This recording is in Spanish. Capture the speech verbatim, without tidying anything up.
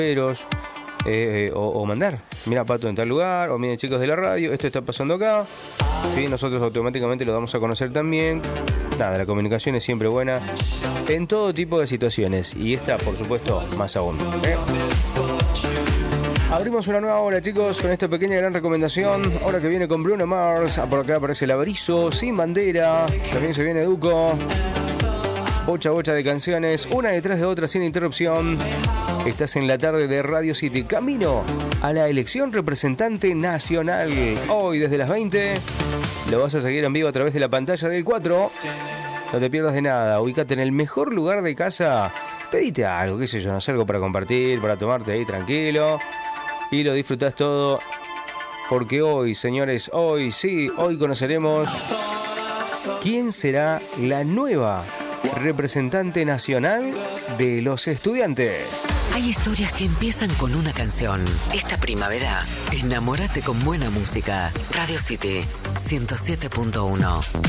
Eh, o, o mandar, mira Pato en tal lugar, o miren chicos de la radio, esto está pasando acá, ¿sí? Nosotros automáticamente lo damos a conocer también. Nada, la comunicación es siempre buena en todo tipo de situaciones, y esta por supuesto más aún, ¿eh? Abrimos una nueva hora, chicos, con esta pequeña gran recomendación. Hora que viene con Bruno Mars. Por acá aparece el Averizo, Sin Bandera. También se viene Duco. Bocha, bocha de canciones, una detrás de otra sin interrupción. Estás en la tarde de Radio City, camino a la elección representante nacional. Hoy desde las veinte lo vas a seguir en vivo a través de la pantalla del cuatro. No te pierdas de nada, ubícate en el mejor lugar de casa. Pedite algo, qué sé yo, no sé, algo para compartir, para tomarte ahí tranquilo. Y lo disfrutás todo. Porque hoy, señores, hoy sí, hoy conoceremos quién será la nueva representante nacional de los estudiantes. Hay historias que empiezan con una canción. Esta primavera, enamórate con buena música. Radio City ciento siete punto uno.